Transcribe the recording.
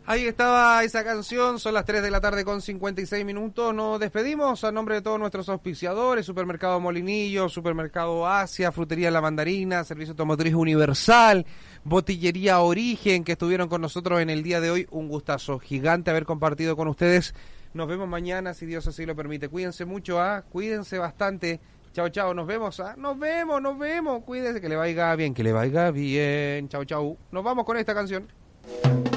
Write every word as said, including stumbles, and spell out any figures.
Ahí estaba esa canción, son las tres de la tarde con cincuenta y seis minutos. Nos despedimos a nombre de todos nuestros auspiciadores: Supermercado Molinillo, Supermercado Asia, Frutería La Mandarina, Servicio Automotriz Universal, Botillería Origen, que estuvieron con nosotros en el día de hoy. Un gustazo gigante haber compartido con ustedes. Nos vemos mañana, si Dios así lo permite. Cuídense mucho, ¿ah? Cuídense bastante. Chao, chao, nos vemos, ¿ah? Nos vemos, nos vemos. Cuídense, que le vaya bien, que le vaya bien. Chao, chao. Nos vamos con esta canción.